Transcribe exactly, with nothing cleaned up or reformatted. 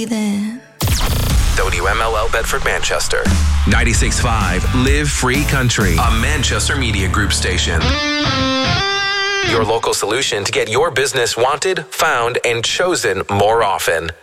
Then. W M L L Bedford, Manchester. ninety-six point five Live Free Country, a Manchester Media Group station. Your local solution to get your business wanted, found, and chosen more often.